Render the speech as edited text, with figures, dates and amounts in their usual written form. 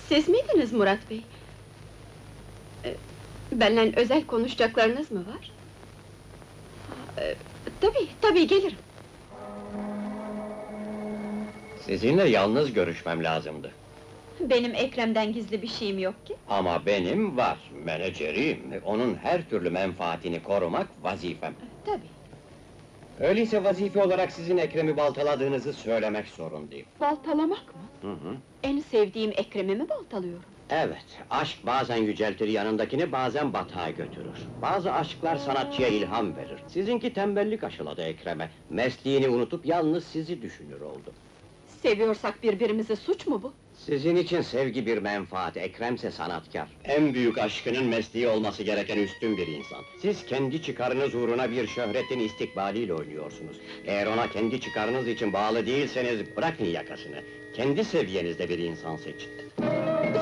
Siz miydiniz Murat Bey? Benimle özel konuşacaklarınız mı var? Tabii gelirim. Sizinle yalnız görüşmem lazımdı. Benim Ekrem'den gizli bir şeyim yok ki. Ama benim var, menajeriyim. Onun her türlü menfaatini korumak vazifem. Tabii. Öyleyse vazife olarak sizin Ekrem'i baltaladığınızı söylemek zorundayım. Baltalamak mı? Hı hı. En sevdiğim Ekrem'i mi baltalıyorum? Evet, aşk bazen yüceltir yanındakini, bazen batağa götürür. Bazı aşklar sanatçıya ilham verir. Sizinki tembellik aşıladı Ekrem'e. Mesleğini unutup yalnız sizi düşünür oldu. Seviyorsak birbirimizi suç mu bu? Sizin için sevgi bir menfaat, Ekrem'se sanatkar. En büyük aşkının mesleği olması gereken üstün bir insan. Siz kendi çıkarınız uğruna bir şöhretin istikbaliyle oynuyorsunuz. Eğer ona kendi çıkarınız için bağlı değilseniz bırakın yakasını. Kendi seviyenizde bir insan seçin.